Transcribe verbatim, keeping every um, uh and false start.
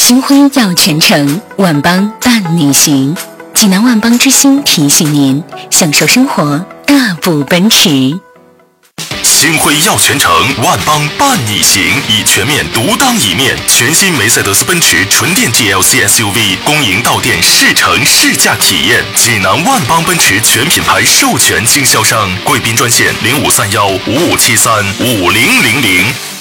星辉耀全城，万邦伴你行。济南万邦之星提醒您：享受生活，大步奔驰。 星辉耀全城，万邦伴你行，以全面独当一面。全新梅赛德斯奔驰纯电 G L C S U V 公营到店试乘试驾体验。济南万邦奔驰全品牌授权经销商，贵宾专线零五三幺五五七三五零零零。